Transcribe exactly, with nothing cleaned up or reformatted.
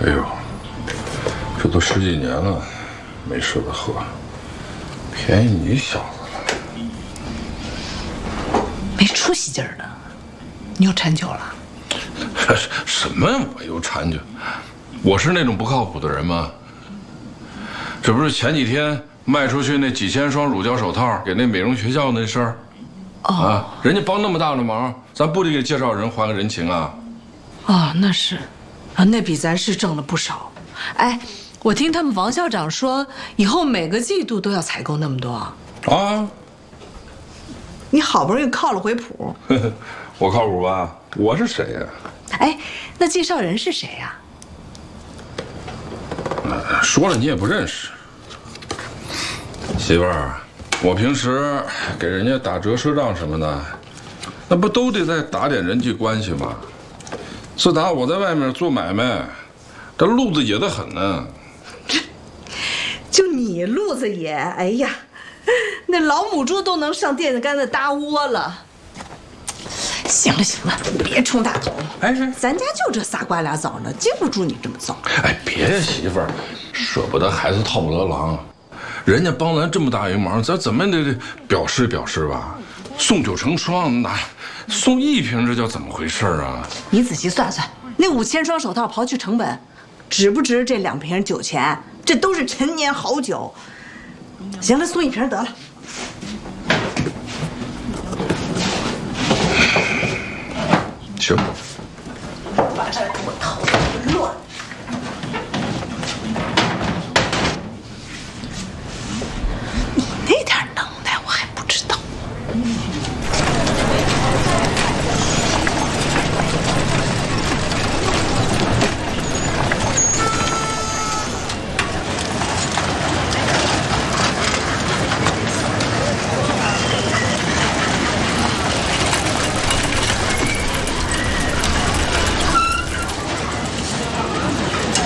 哎呦，这都十几年了，没舍得喝，便宜你小子了。 没出息劲儿的，你又馋酒了？ 什么呀？我又馋酒？我是那种不靠谱的人吗？这不是前几天卖出去那几千双乳胶手套给那美容学校那事儿？哦、啊，人家帮那么大的忙，咱不得给介绍人还个人情啊？ 哦，那是，啊，那笔咱是挣了不少。哎，我听他们王校长说，以后每个季度都要采购那么多。 啊， 你好不容易靠了回谱。 我靠谱吧？我是谁呀？ 哎，那介绍人是谁呀？ 说了你也不认识。媳妇儿，我平时给人家打折赊账什么的，那不都得再打点人际关系吗？自打我在外面做买卖，这路子野得很呢。 就你路子野，哎呀，那老母猪都能上电线杆子搭窝了。行了行了，别冲大头。哎，咱家就这仨瓜俩枣呢，经不住你这么造。 哎，别呀，媳妇儿，舍不得孩子套不得狼，人家帮咱这么大一忙，咱怎么也得表示表示吧？送酒成双，哪送一瓶，这叫怎么回事啊？ 你仔细算算，那五千双手套刨去成本，值不值这两瓶酒钱？这都是陈年好酒。行了，送一瓶得了。行。把这给我掏得乱。